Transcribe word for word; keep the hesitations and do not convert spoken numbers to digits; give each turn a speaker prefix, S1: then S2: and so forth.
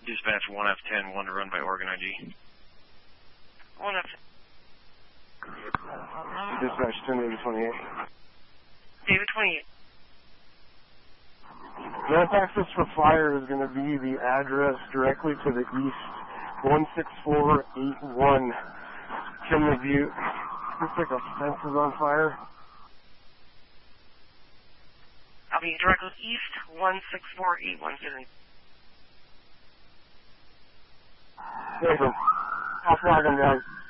S1: Dispatch one F ten, one to run by Oregon I D.
S2: one F ten.
S3: Dispatch ten, David twenty-eight.
S2: David twenty-eight.
S3: Map access for fire is going to be the address directly to the east, one six four eight one. Kimley View. Looks like a fence is on fire.
S2: I'll be directly east, one six four eight one.
S3: David, I'll flag him down.